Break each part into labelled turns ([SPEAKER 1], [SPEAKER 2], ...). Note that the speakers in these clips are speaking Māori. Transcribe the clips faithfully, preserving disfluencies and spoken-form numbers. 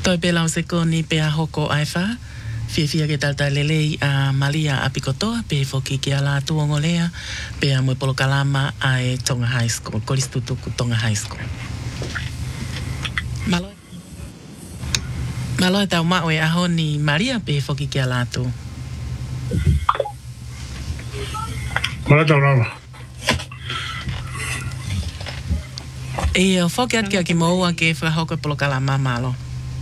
[SPEAKER 1] Toi pela o se koni pe a hoko aifa. Fia fia ke tauta lelei a Malia a Pikotoa, pe foki ki a la tuongolea, pe a moe polo kalama a e Tonga High School, Koristutuku Tonga High School. Malo. Malo e tau mao e aho ni Maria pe foki ki a la tu.
[SPEAKER 2] Malo tau rama.
[SPEAKER 1] E o foki at kia ki moua ke whahoko polo kalama malo.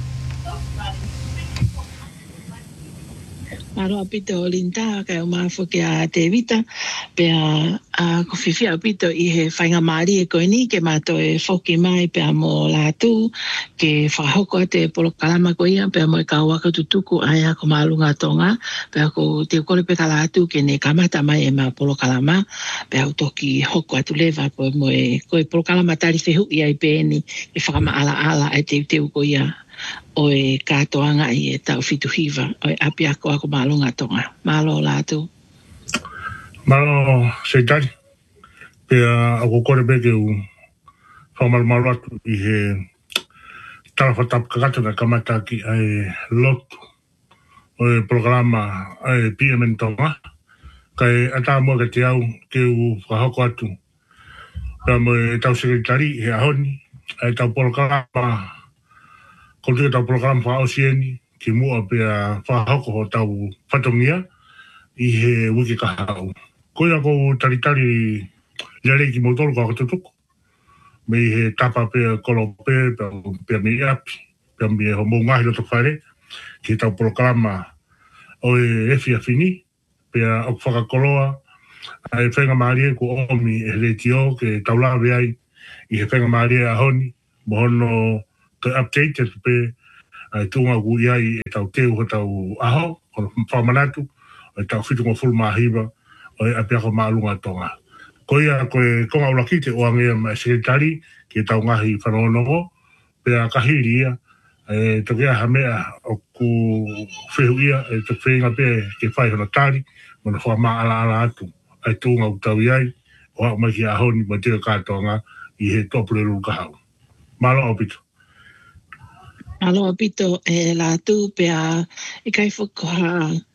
[SPEAKER 3] Maro apito o linta ka o mafo ke a te vita pe a a ko fifi apito I he whainga maari e koe ni ke mato e foki mai pe a mo la tu ke whahoko a te polo kalama ko ia pe a mo e ka waka tutuku ai a ko maalunga tonga pe a ko te kore pe ka la tu ke ne kamata mai e ma polo kalama pe a utoki hoko atu lewa ko mo e ko e polo kalama tari fehu ia I pe ni e whakama ala ala e te teu ko ia o e katoanga I e tau fitu hiva o e api ako ako malunga tonga. Malo lātu.
[SPEAKER 2] Malo seitari. Pea ako kore beke u whamal malu atu I he tarawhatap kakatana kamata ki ai lotu o e programa ai P M N tonga. Kai ata mua ka te au ke u whahoko atu. Pea mo e tau sekretari he ahoni. Ai tau programa ko te tau programa wha osieni ki mua pia whahoko ho tau whatongia I he wiki kahau. Koia ko taritari lere ki motoro ka katutuku. Me I he tapa pia kolope pia mi api. Pia mi e ho mungahi loto whare ki tau programa o e efi afini. Pia o whakakoloa ai whenga maarie ko omi e le tio ke tau lawe ai I he whenga maarie a honi. Mohono te update pe ai tunga ku iai e tau teu ho tau aho kono whamanatu e tau whitu mo full mahiwa o e apiako maalunga tonga. Koia koe konga ula kite o angea ma sekretari ki tau ngahi whanonongo pea kahiri ia e tokea hamea o ku whehu ia e to whenga pe ke whai hono tari mono wha maa ala ala atu ai tunga u tau iai o hao mai ki ahoni ma teo kātonga I he topure lu kahau. Malo au pito.
[SPEAKER 3] Malo apito e la tu pe a I kai whakaha